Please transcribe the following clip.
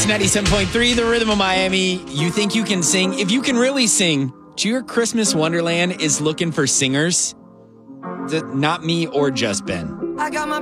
97.3, The Rhythm of Miami. You think you can sing? If you can really sing, Your Christmas Wonderland is looking for singers. Not me or just Ben. I got my